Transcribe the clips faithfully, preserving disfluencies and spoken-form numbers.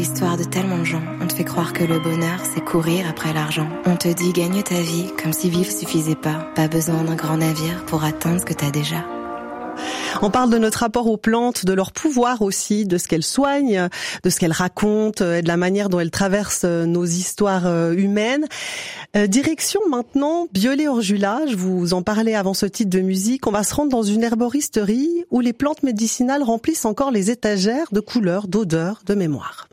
l'histoire de tellement de gens. On te fait croire que le bonheur, c'est courir après l'argent. On te dit gagne ta vie, comme si vivre suffisait pas. Pas besoin d'un grand navire pour atteindre ce que t'as déjà. On parle de notre rapport aux plantes, de leur pouvoir aussi, de ce qu'elles soignent, de ce qu'elles racontent, et de la manière dont elles traversent nos histoires humaines. Euh, direction maintenant Biolay-Orjula, je vous en parlais avant ce titre de musique. On va se rendre dans une herboristerie où les plantes médicinales remplissent encore les étagères de couleurs, d'odeurs, de mémoire.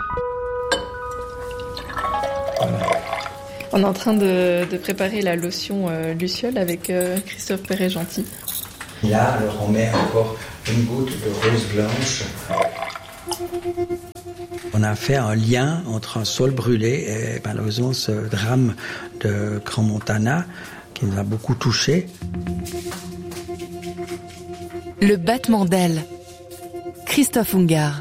On est en train de, de préparer la lotion euh, Luciole avec euh, Christophe Perret-Gentil. Là, alors on met encore une goutte de rose blanche. On a fait un lien entre un sol brûlé et malheureusement ce drame de Crans-Montana qui nous a beaucoup touchés. Le battement d'ailes. Christophe Ungart.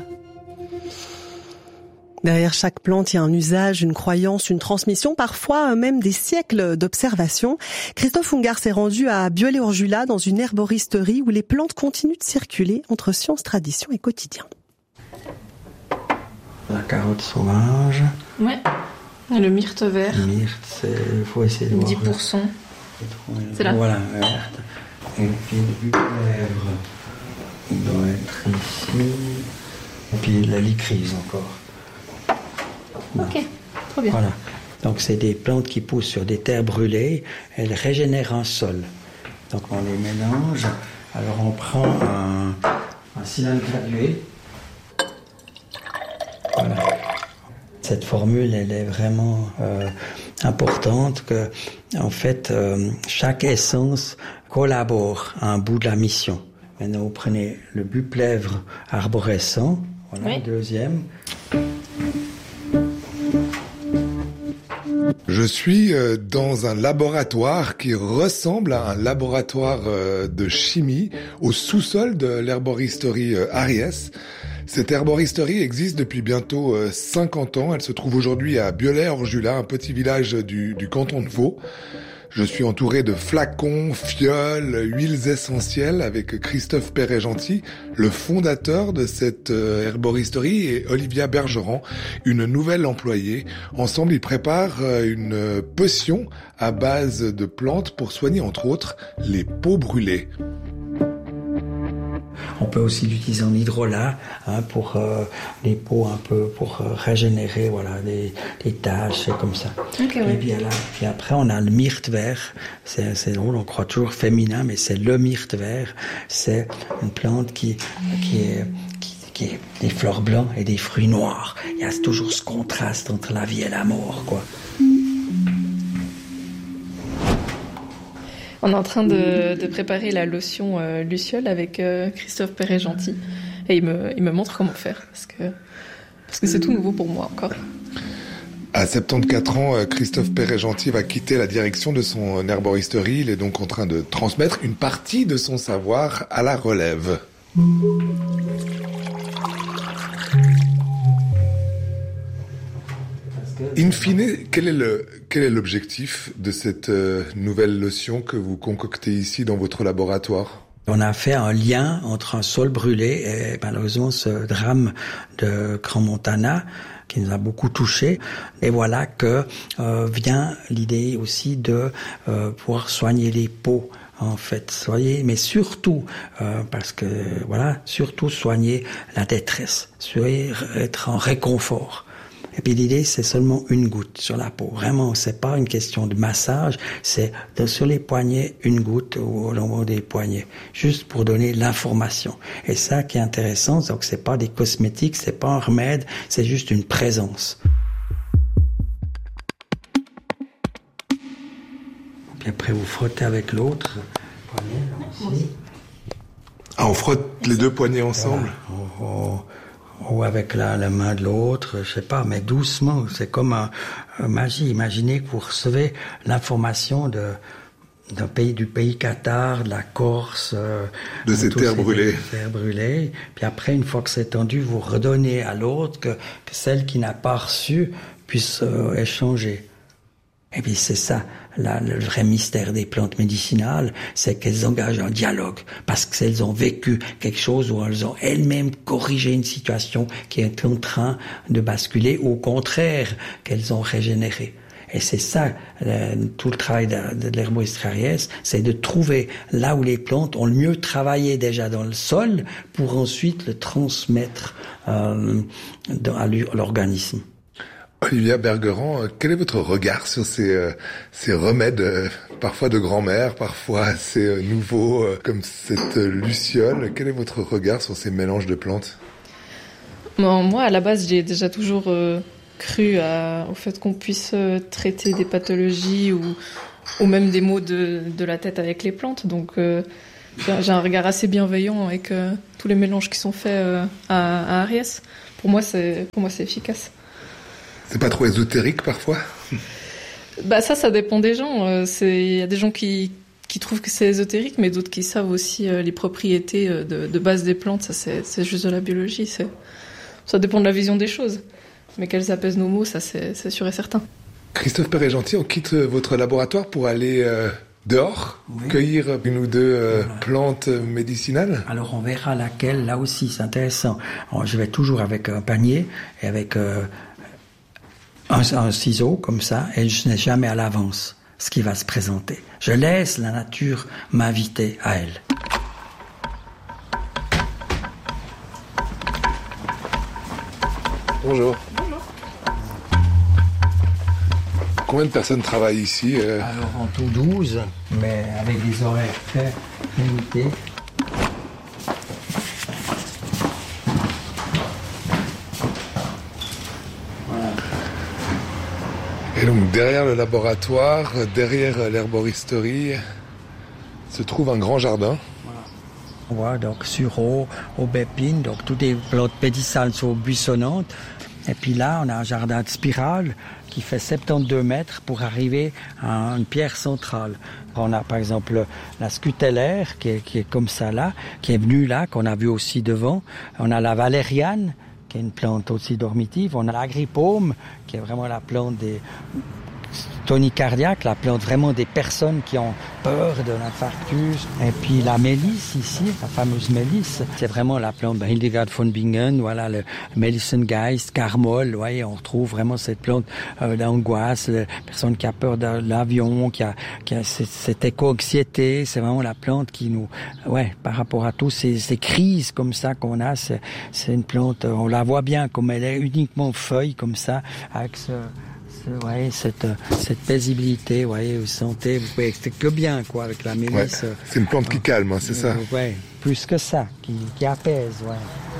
Derrière chaque plante, il y a un usage, une croyance, une transmission, parfois même des siècles d'observation. Christophe Ungart s'est rendu à Biolay-Orjula dans une herboristerie où les plantes continuent de circuler entre science, tradition et quotidien. La carotte sauvage. Ouais. Et le myrte vert. Le myrte, il faut essayer de voir. dix pour cent. C'est là. Voilà, verte. Et puis le buclèvre, il doit être ici. Et puis la lycrise encore. Ok, trop bien. Voilà. Donc c'est des plantes qui poussent sur des terres brûlées. Elles régénèrent un sol. Donc on les mélange. Alors on prend un, un cylindre gradué. Voilà. Cette formule, elle est vraiment euh, importante que, en fait, euh, chaque essence collabore à un bout de la mission. Maintenant, vous prenez le buplèvre arborescent. Voilà, oui. Deuxième. Je suis dans un laboratoire qui ressemble à un laboratoire de chimie au sous-sol de l'herboristerie Ariès. Cette herboristerie existe depuis bientôt cinquante ans. Elle se trouve aujourd'hui à Biolay-Orjula, un petit village du, du canton de Vaud. Je suis entouré de flacons, fioles, huiles essentielles avec Christophe Perret-Gentil, le fondateur de cette herboristerie, et Olivia Bergeron, une nouvelle employée. Ensemble, ils préparent une potion à base de plantes pour soigner, entre autres, les peaux brûlées. On peut aussi l'utiliser en hydrolat hein, pour euh, les peaux un peu pour euh, régénérer voilà des, des taches comme ça. Okay, et ouais. puis, là, puis après on a le myrte vert. C'est, c'est drôle, on croit toujours féminin, mais c'est le myrte vert. C'est une plante qui qui est qui, qui est des fleurs blancs et des fruits noirs. Il y a toujours ce contraste entre la vie et la mort, quoi. On est en train de, de préparer la lotion euh, Luciole avec euh, Christophe Perret-Gentil. Et il me, il me montre comment faire, parce que, parce que c'est tout nouveau pour moi encore. À soixante-quatorze ans, Christophe Perret-Gentil va quitter la direction de son herboristerie. Il est donc en train de transmettre une partie de son savoir à la relève. In fine, quel est le, quel est l'objectif de cette euh, nouvelle lotion que vous concoctez ici dans votre laboratoire ? On a fait un lien entre un sol brûlé et malheureusement ce drame de Crans-Montana qui nous a beaucoup touchés. Et voilà que euh, vient l'idée aussi de euh, pouvoir soigner les peaux. En fait, soigner, mais surtout, euh, parce que, voilà, surtout soigner la détresse, soigner, être en réconfort. Et puis l'idée, c'est seulement une goutte sur la peau. Vraiment, c'est pas une question de massage, c'est de, sur les poignets, une goutte au long des poignets, juste pour donner l'information. Et ça qui est intéressant, donc c'est pas des cosmétiques, c'est pas un remède, c'est juste une présence. Puis après, vous frottez avec l'autre poignet, là aussi. Ah, on frotte les deux poignets ensemble. Voilà. Oh, oh. Ou avec la, la main de l'autre, je sais pas, mais doucement. C'est comme un, un magie. Imaginez que vous recevez l'information de, d'un pays, du pays Qatar, de la Corse, euh, de ces terres brûlées. terres brûlées. Puis après, une fois que c'est tendu, vous redonnez à l'autre que, que celle qui n'a pas reçu puisse euh, échanger. Et puis c'est ça, là, le vrai mystère des plantes médicinales, c'est qu'elles engagent un dialogue, parce qu'elles ont vécu quelque chose où elles ont elles-mêmes corrigé une situation qui est en train de basculer, ou au contraire, qu'elles ont régénéré. Et c'est ça, le, tout le travail de, de l'herboristerie Ariès, c'est de trouver là où les plantes ont le mieux travaillé déjà dans le sol, pour ensuite le transmettre euh, dans, à l'organisme. Olivia Bergerand, quel est votre regard sur ces, euh, ces remèdes, euh, parfois de grand-mère, parfois assez euh, nouveaux, euh, comme cette euh, luciole? Quel est votre regard sur ces mélanges de plantes? Bon, moi, à la base, j'ai déjà toujours euh, cru à, au fait qu'on puisse euh, traiter des pathologies ou, ou même des maux de, de la tête avec les plantes. Donc, euh, j'ai un regard assez bienveillant avec euh, tous les mélanges qui sont faits euh, à, à Ariès. Pour moi, c'est, pour moi, c'est efficace. C'est pas trop ésotérique parfois? Bah ça, ça dépend des gens. Il y a des gens qui, qui trouvent que c'est ésotérique, mais d'autres qui savent aussi euh, les propriétés de, de base des plantes. Ça, c'est, c'est juste de la biologie. C'est, ça dépend de la vision des choses. Mais qu'elles apaisent nos maux, ça, c'est, c'est sûr et certain. Christophe Péret-Gentil, on quitte votre laboratoire pour aller euh, dehors, oui. cueillir une ou deux euh, voilà. plantes médicinales. Alors on verra laquelle, là aussi, c'est intéressant. Alors, je vais toujours avec un panier et avec... Euh, Un, un ciseau comme ça, et je n'ai jamais à l'avance ce qui va se présenter. Je laisse la nature m'inviter à elle. Bonjour. Bonjour. Combien de personnes travaillent ici euh... Alors en tout douze, mais avec des horaires très limités. Et donc derrière le laboratoire, derrière l'herboristerie, se trouve un grand jardin. Voilà. On voit donc sureau, aubépine, donc toutes les plantes médicinales sont buissonnantes. Et puis là, on a un jardin de spirale qui fait soixante-douze mètres pour arriver à une pierre centrale. On a par exemple la scutellaire qui est, qui est comme ça là, qui est venue là, qu'on a vu aussi devant. On a la valériane, qui est une plante aussi dormitive. On a l'agripaume, qui est vraiment la plante des tonicardiaques, la plante vraiment des personnes qui ont peur de l'infarctus. Et puis la mélisse ici, la fameuse mélisse, c'est vraiment la plante ben, Hildegard von Bingen, voilà le Melissengeist, Carmol, vous voyez, on retrouve vraiment cette plante euh, d'angoisse, la personne qui a peur de l'avion, qui a, qui a cette, cette éco-anxiété, c'est vraiment la plante qui nous, ouais, par rapport à tous ces, ces crises comme ça qu'on a, c'est, c'est une plante, on la voit bien comme elle est uniquement feuille comme ça, avec ce Ouais, cette, cette paisibilité, ouais, vous sentez, vous pouvez, c'est que bien, quoi, avec la mélisse. Ouais, c'est une plante qui calme, hein, c'est ça? Ouais, plus que ça, qui, qui apaise, ouais.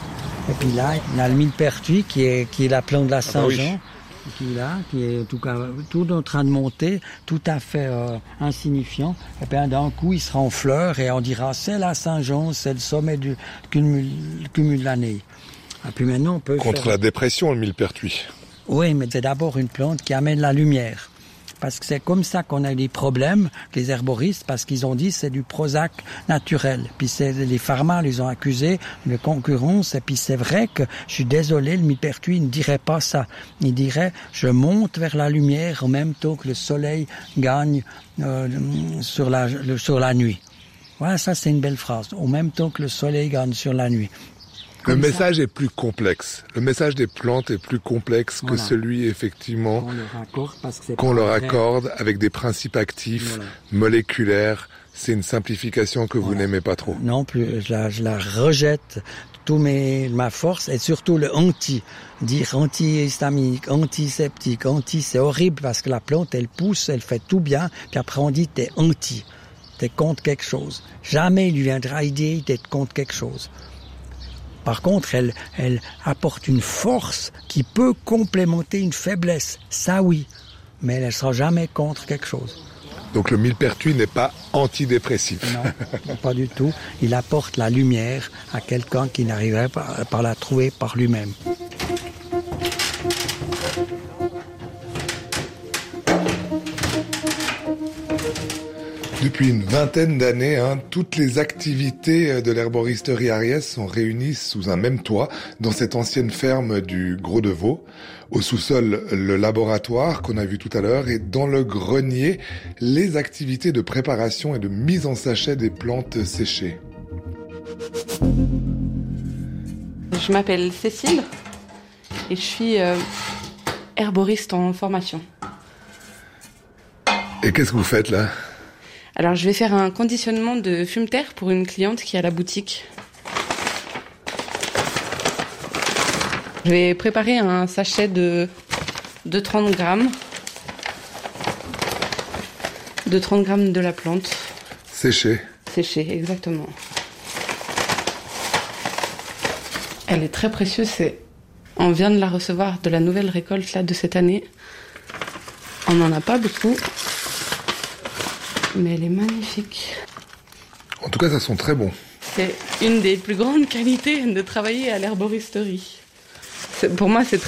Et puis là, il y a le millepertuis qui est, qui est la plante de la Saint-Jean, ah bah oui. qui est là, qui est tout, tout en train de monter, tout à fait euh, insignifiant. Et bien d'un coup, il sera en fleurs et on dira, c'est la Saint-Jean, c'est le sommet du cumul, cumul de l'année. Et puis maintenant, on peut Contre faire... la dépression, le millepertuis. Oui, mais c'est d'abord une plante qui amène la lumière. Parce que c'est comme ça qu'on a eu des problèmes, les herboristes, parce qu'ils ont dit c'est du Prozac naturel. Puis c'est, les pharma les ont accusés de concurrence. Et puis c'est vrai que, je suis désolé, le millepertuis ne dirait pas ça. Il dirait, je monte vers la lumière en même temps que le soleil gagne euh, sur, la, le, sur la nuit. Voilà, ça c'est une belle phrase. Au même temps que le soleil gagne sur la nuit. Le message est plus complexe. Le message des plantes est plus complexe voilà. que celui, effectivement, qu'on leur accorde, parce que c'est qu'on leur accorde avec des principes actifs, voilà. moléculaires. C'est une simplification que vous voilà. n'aimez pas trop. Non plus, je la, je la rejette. Tout mes, ma force et surtout le anti. Dire anti-histaminique, antiseptique, anti, c'est horrible parce que la plante, elle pousse, elle fait tout bien, puis après on dit t'es anti, t'es contre quelque chose. Jamais il lui viendra l'idée d'être contre quelque chose. Par contre, elle, elle apporte une force qui peut complémenter une faiblesse. Ça, oui. Mais elle ne sera jamais contre quelque chose. Donc le millepertuis n'est pas antidépressif. Non, pas du tout. Il apporte la lumière à quelqu'un qui n'arriverait pas à la trouver par lui-même. Depuis une vingtaine d'années, hein, toutes les activités de l'herboristerie Ariès sont réunies sous un même toit dans cette ancienne ferme du Gros de Vaud. Au sous-sol, le laboratoire qu'on a vu tout à l'heure, et dans le grenier, les activités de préparation et de mise en sachet des plantes séchées. Je m'appelle Cécile et je suis euh, herboriste en formation. Et qu'est-ce que vous faites là ? Alors je vais faire un conditionnement de fumeterre pour une cliente qui est à la boutique. Je vais préparer un sachet de, de trente grammes. De trente grammes de la plante. Séchée. Séchée, exactement. Elle est très précieuse. C'est... On vient de la recevoir de la nouvelle récolte là, de cette année. On n'en a pas beaucoup. Mais elle est magnifique. En tout cas, ça sent très bon. C'est une des plus grandes qualités de travailler à l'herboristerie. C'est, pour moi, c'est très